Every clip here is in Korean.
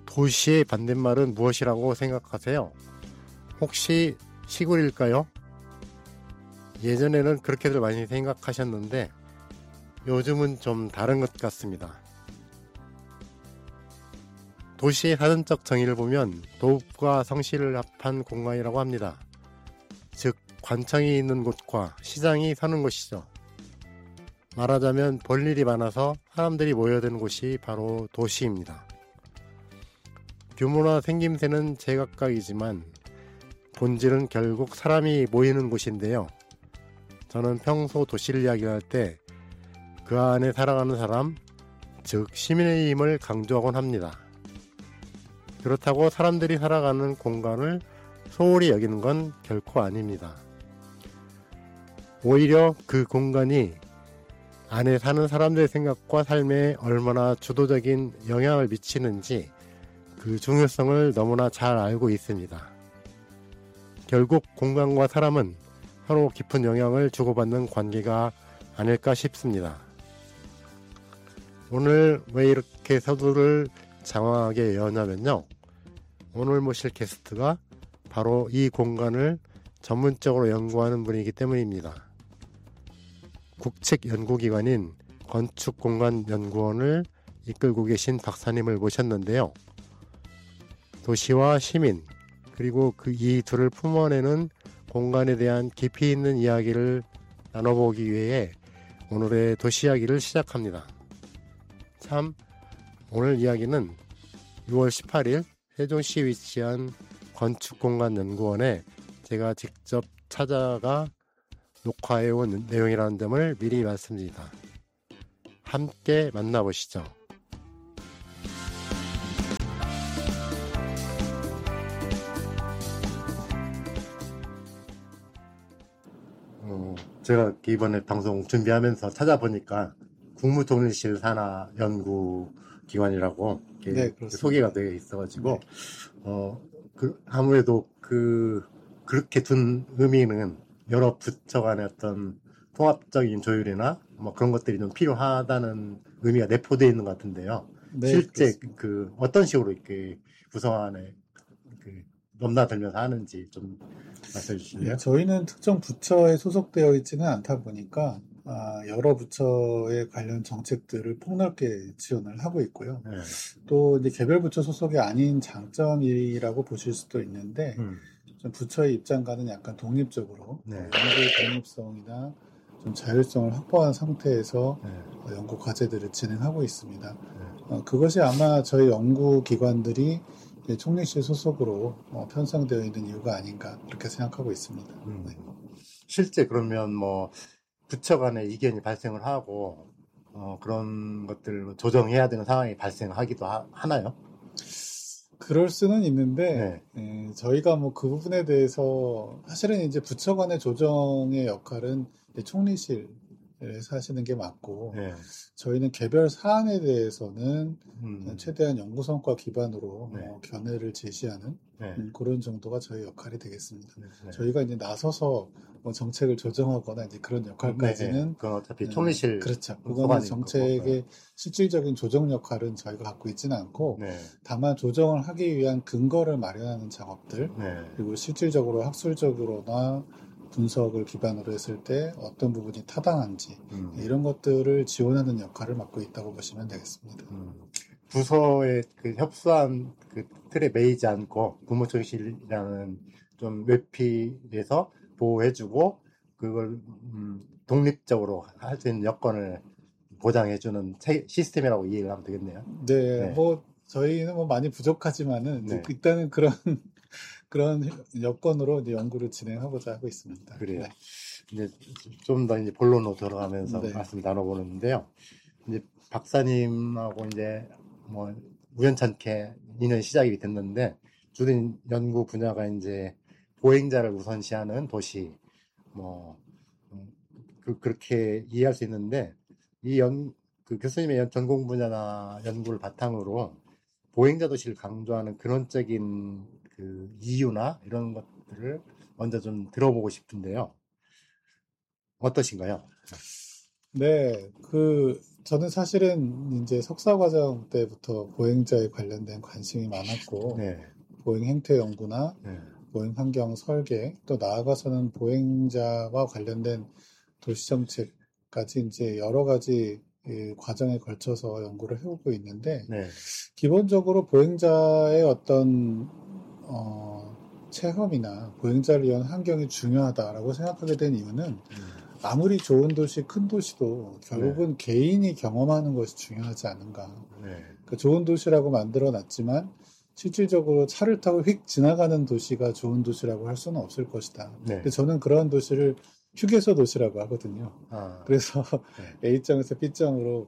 도시의 반대말은 무엇이라고 생각하세요? 혹시 시골일까요? 예전에는 그렇게들 많이 생각하셨는데 요즘은 좀 다른 것 같습니다. 도시의 사전적 정의를 보면 도읍과 성시를 합한 공간이라고 합니다. 즉 관청이 있는 곳과 시장이 사는 곳이죠. 말하자면 볼일이 많아서 사람들이 모여드는 곳이 바로 도시입니다. 규모나 생김새는 제각각이지만 본질은 결국 사람이 모이는 곳인데요. 저는 평소 도시를 이야기할 때 그 안에 살아가는 사람, 즉 시민의 힘을 강조하곤 합니다. 그렇다고 사람들이 살아가는 공간을 소홀히 여기는 건 결코 아닙니다. 오히려 그 공간이 안에 사는 사람들의 생각과 삶에 얼마나 주도적인 영향을 미치는지 그 중요성을 너무나 잘 알고 있습니다. 결국 공간과 사람은 서로 깊은 영향을 주고받는 관계가 아닐까 싶습니다. 오늘 왜 이렇게 서두를 장황하게 여냐면요. 오늘 모실 게스트가 바로 이 공간을 전문적으로 연구하는 분이기 때문입니다. 국책연구기관인 건축공간연구원을 이끌고 계신 박사님을 모셨는데요. 도시와 시민, 그리고 이 둘을 품어내는 공간에 대한 깊이 있는 이야기를 나눠보기 위해 오늘의 도시 이야기를 시작합니다. 참, 오늘 이야기는 6월 18일 세종시에 위치한 건축공간연구원에 제가 직접 찾아가 녹화해온 내용이라는 점을 미리 말씀드립니다. 함께 만나보시죠. 제가 이번에 방송 준비하면서 찾아보니까 국무통일실 산하 연구기관이라고 네, 소개가 되어 있어가지고 아무래도 그렇게 둔 의미는 여러 부처 간의 어떤 통합적인 조율이나 뭐 그런 것들이 좀 필요하다는 의미가 내포되어 있는 것 같은데요. 네, 실제 그렇습니다. 어떤 식으로 이렇게 구성 안에 넘나들면서 하는지 좀 말씀해 주실래요? 네, 저희는 특정 부처에 소속되어 있지는 않다 보니까 여러 부처의 관련 정책들을 폭넓게 지원을 하고 있고요. 네. 또 이제 개별 부처 소속이 아닌 장점이라고 보실 수도 있는데 좀 부처의 입장과는 약간 독립적으로 네. 연구 독립성이나 좀 자율성을 확보한 상태에서 네. 연구 과제들을 진행하고 있습니다. 그것이 아마 저희 연구기관들이 총리실 소속으로 편성되어 있는 이유가 아닌가 그렇게 생각하고 있습니다. 네. 실제 그러면 뭐 부처 간에 이견이 발생을 하고 그런 것들을 조정해야 되는 상황이 발생하기도 하나요? 그럴 수는 있는데 저희가 뭐 그 부분에 대해서 사실은 이제 부처 간의 조정의 역할은 총리실에서 하시는 게 맞고 저희는 개별 사안에 대해서는 최대한 연구 성과 기반으로 견해를 제시하는 그런 정도가 저희 역할이 되겠습니다. 저희가 이제 나서서 뭐 정책을 조정하거나 이제 그런 역할까지는 그건 어차피 총리실 그렇죠. 그거는 정책의 실질적인 조정 역할은 저희가 갖고 있지는 않고 다만 조정을 하기 위한 근거를 마련하는 작업들 그리고 실질적으로 학술적으로나 분석을 기반으로 했을 때 어떤 부분이 타당한지 이런 것들을 지원하는 역할을 맡고 있다고 보시면 되겠습니다. 부서의 협소한 틀에 매이지 않고 국무총실이라는 좀 외피에서 보호해주고 그걸 독립적으로 할 수 있는 여건을 보장해주는 시스템이라고 이해를 하면 되겠네요. 네. 뭐 저희는 뭐 많이 부족하지만은 일단은 그런 여건으로 이제 연구를 진행하고자 하고 있습니다. 그래요. 이제 좀 더 이제 본론으로 들어가면서 말씀 나눠보는데요. 이제 박사님하고 이제 뭐 우연찮게 인연이 시작이 됐는데 주된 연구 분야가 이제 보행자를 우선시하는 도시 그렇게 이해할 수 있는데 그 교수님의 전공 분야나 연구를 바탕으로 보행자 도시를 강조하는 근원적인 그 이유나 이런 것들을 먼저 좀 들어보고 싶은데요. 어떠신가요? 네, 저는 사실은 이제 석사 과정 때부터 보행자에 관련된 관심이 많았고, 네. 보행 행태 연구나 네. 보행 환경 설계, 또 나아가서는 보행자와 관련된 도시 정책까지 이제 여러 가지 과정에 걸쳐서 연구를 해오고 있는데, 네. 기본적으로 보행자의 어떤 체험이나 보행자를 위한 환경이 중요하다라고 생각하게 된 이유는 아무리 좋은 도시, 큰 도시도 결국은 개인이 경험하는 것이 중요하지 않은가. 그러니까 좋은 도시라고 만들어 놨지만 실질적으로 차를 타고 휙 지나가는 도시가 좋은 도시라고 할 수는 없을 것이다. 근데 저는 그런 도시를 휴게소 도시라고 하거든요. 그래서 A점에서 B점으로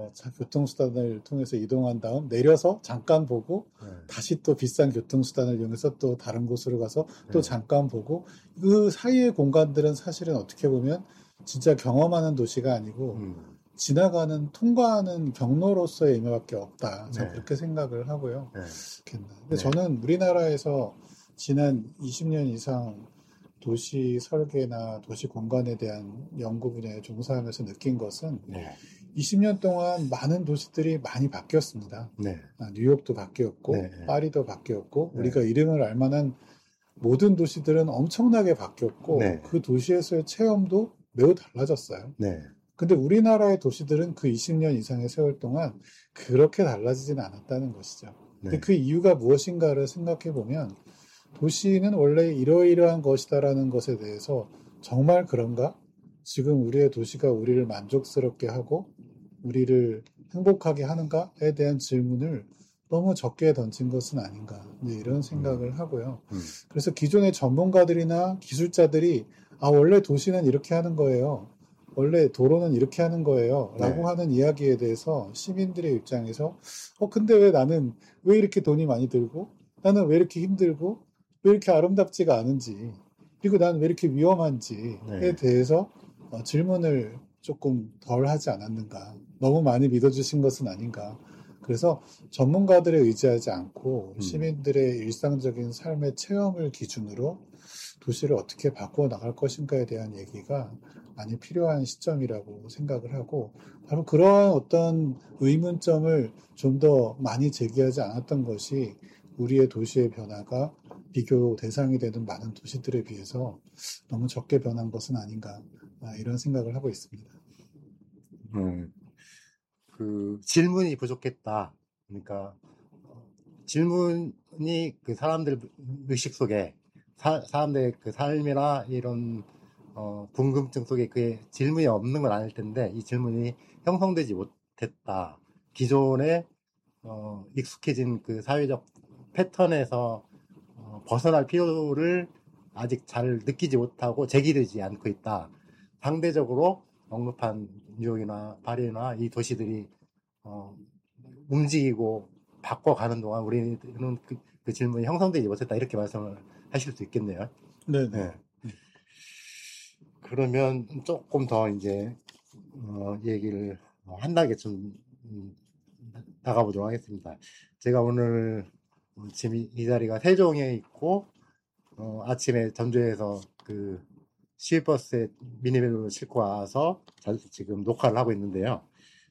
교통수단을 통해서 이동한 다음 내려서 잠깐 보고 다시 또 비싼 교통수단을 이용해서 또 다른 곳으로 가서 또 잠깐 보고 그 사이의 공간들은 사실은 어떻게 보면 진짜 경험하는 도시가 아니고 지나가는 통과하는 경로로서의 의미밖에 없다. 저는 그렇게 생각을 하고요. 근데 저는 우리나라에서 지난 20년 이상 도시 설계나 도시 공간에 대한 연구 분야에 종사하면서 느낀 것은 20년 동안 많은 도시들이 많이 바뀌었습니다. 뉴욕도 바뀌었고 파리도 바뀌었고 우리가 이름을 알만한 모든 도시들은 엄청나게 바뀌었고 그 도시에서의 체험도 매우 달라졌어요. 근데 우리나라의 도시들은 그 20년 이상의 세월 동안 그렇게 달라지진 않았다는 것이죠. 근데 그 이유가 무엇인가를 생각해 보면 도시는 원래 이러이러한 것이다라는 것에 대해서 정말 그런가? 지금 우리의 도시가 우리를 만족스럽게 하고 우리를 행복하게 하는가에 대한 질문을 너무 적게 던진 것은 아닌가 이런 생각을 하고요. 그래서 기존의 전문가들이나 기술자들이 원래 도시는 이렇게 하는 거예요. 원래 도로는 이렇게 하는 거예요. 라고 하는 이야기에 대해서 시민들의 입장에서 근데 왜 나는 왜 이렇게 돈이 많이 들고 나는 왜 이렇게 힘들고 왜 이렇게 아름답지가 않은지 그리고 난 왜 이렇게 위험한지에 대해서 질문을 조금 덜 하지 않았는가. 너무 많이 믿어주신 것은 아닌가. 그래서 전문가들에 의지하지 않고 시민들의 일상적인 삶의 체험을 기준으로 도시를 어떻게 바꾸어 나갈 것인가에 대한 얘기가 많이 필요한 시점이라고 생각을 하고 바로 그러한 어떤 의문점을 좀 더 많이 제기하지 않았던 것이 우리의 도시의 변화가 비교 대상이 되는 많은 도시들에 비해서 너무 적게 변한 것은 아닌가 이런 생각을 하고 있습니다. 그 질문이 부족했다. 그러니까 질문이 그 사람들 의식 속에 사람들의 그 삶이나 이런 궁금증 속에 그 질문이 없는 건 아닐 텐데 이 질문이 형성되지 못했다. 기존에 익숙해진 그 사회적 패턴에서 벗어날 필요를 아직 잘 느끼지 못하고 제기되지 않고 있다. 상대적으로 언급한 뉴욕이나 파리나 이 도시들이 움직이고 바꿔가는 동안 우리는 그 질문이 형성되지 못했다. 이렇게 말씀을 하실 수 있겠네요. 네. 그러면 조금 더 이제 얘기를 한 단계 좀 나가보도록 하겠습니다. 제가 오늘 지금 이 자리가 세종에 있고 아침에 전주에서 그 시외버스에 미니밴으로 싣고 와서 지금 녹화를 하고 있는데요.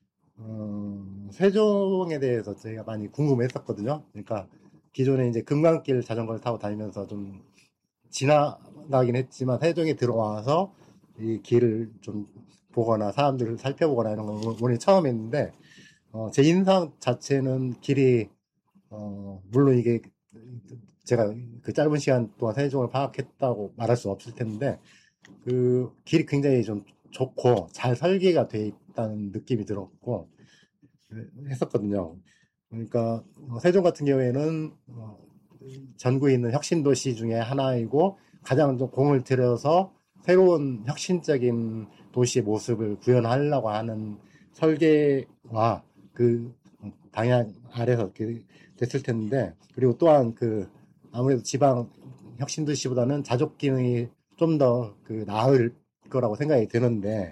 세종에 대해서 제가 많이 궁금했었거든요. 그러니까 기존에 이제 금강길 자전거를 타고 다니면서 좀 지나가긴 했지만 세종에 들어와서 이 길을 좀 보거나 사람들을 살펴보거나 이런 건 오늘 처음 했는데 제 인상 자체는 길이 물론 이게 제가 그 짧은 시간 동안 세종을 파악했다고 말할 수 없을 텐데 그 길이 굉장히 좀 좋고 잘 설계가 돼 있다는 느낌이 들었고 했었거든요. 그러니까 세종 같은 경우에는 전국에 있는 혁신도시 중에 하나이고 가장 좀 공을 들여서 새로운 혁신적인 도시의 모습을 구현하려고 하는 설계와 그 방향 아래서 이렇게 됐을 텐데 그리고 또한 그 아무래도 지방 혁신도시보다는 자족 기능이 좀 더 그 나을 거라고 생각이 드는데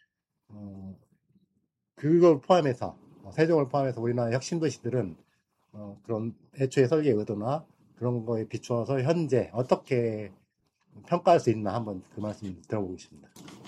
그걸 포함해서 세종을 포함해서 우리나라 혁신도시들은 그런 애초에 설계 의도나 그런 거에 비추어서 현재 어떻게 평가할 수 있나 한번 그 말씀 들어보겠습니다.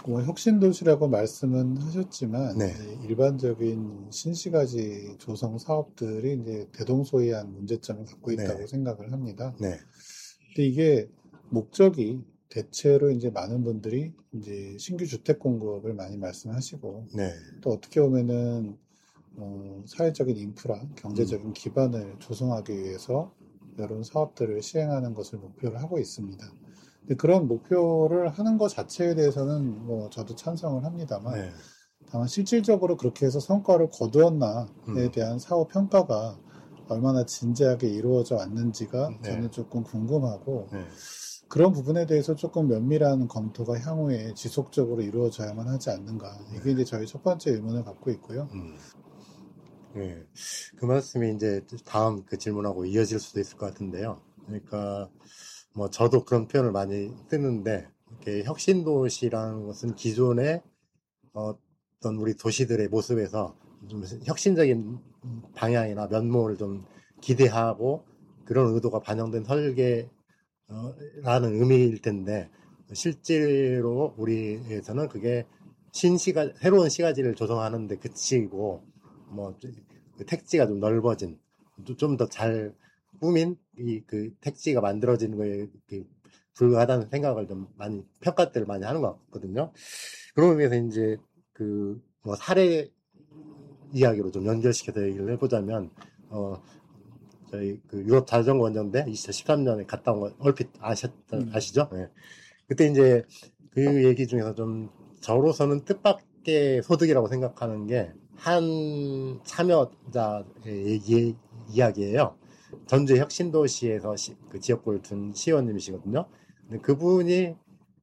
혁신도시라고 말씀은 하셨지만 네. 일반적인 신시가지 조성 사업들이 이제 대동소이한 문제점을 갖고 있다고 네. 생각을 합니다. 네. 근데 이게 목적이 대체로 이제 많은 분들이 이제 신규 주택 공급을 많이 말씀하시고 네. 또 어떻게 보면은 사회적인 인프라, 경제적인 기반을 조성하기 위해서 이런 사업들을 시행하는 것을 목표를 하고 있습니다. 근데 그런 목표를 하는 것 자체에 대해서는 뭐 저도 찬성을 합니다만 네. 다만 실질적으로 그렇게 해서 성과를 거두었나에 대한 사후 평가가 얼마나 진지하게 이루어져 왔는지가 네. 저는 조금 궁금하고 네. 그런 부분에 대해서 조금 면밀한 검토가 향후에 지속적으로 이루어져야만 하지 않는가. 이게 이제 저희 첫 번째 의문을 갖고 있고요. 네. 그 말씀이 이제 다음 그 질문하고 이어질 수도 있을 것 같은데요. 그러니까 뭐 저도 그런 표현을 많이 쓰는데 이렇게 혁신도시라는 것은 기존의 어떤 우리 도시들의 모습에서 좀 혁신적인 방향이나 면모를 좀 기대하고 그런 의도가 반영된 설계라는 의미일 텐데 실제로 우리에서는 그게 새로운 시가지를 조성하는 데 그치고 뭐 그 택지가 좀 넓어진 좀 더 잘 꾸민 그 택지가 만들어지는 거에 불과하다는 생각을 좀 많이 평가들을 많이 하는 것 같거든요. 그런 의미에서 이제 그 뭐 사례 이야기로 좀 연결시켜서 얘기를 해보자면 저희 그 유럽 자전거 원정대 2013년에 갔다 온 거 얼핏 아시죠? 네. 그때 이제 그 얘기 중에서 좀 저로서는 뜻밖의 소득이라고 생각하는 게 한 참여자의 이야기예요. 전주 혁신도시에서 그 지역구를 둔 시의원님이시거든요. 근데 그분이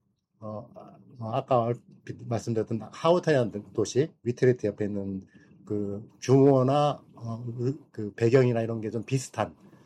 아까 말씀드렸던 하우타이안 도시 위트레트 옆에 있는 그 규모나 그 배경이나 이런 게 좀 비슷한